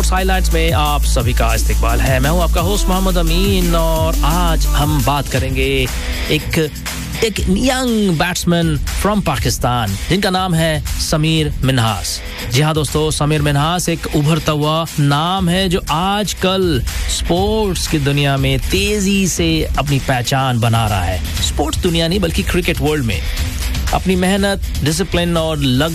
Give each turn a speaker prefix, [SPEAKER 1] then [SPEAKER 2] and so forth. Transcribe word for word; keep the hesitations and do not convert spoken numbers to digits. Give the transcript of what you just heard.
[SPEAKER 1] Sports highlights में आप सभी का इस्तकबाल है। मैं हूं आपका होस्ट मोहम्मद अमीन और आज हम बात करेंगे एक एक यंग बैट्समैन फ्रॉम पाकिस्तान जिनका नाम है समीर मिन्हास। जी हाँ दोस्तों, समीर मिन्हास एक उभरता हुआ नाम है जो आजकल स्पोर्ट्स की दुनिया में तेजी से अपनी पहचान बना रहा है। स्पोर्ट्स दुनिया नहीं बल्कि क्रिकेट वर्ल्ड में अपनी मेहनत, डिसिप्लिन और लगन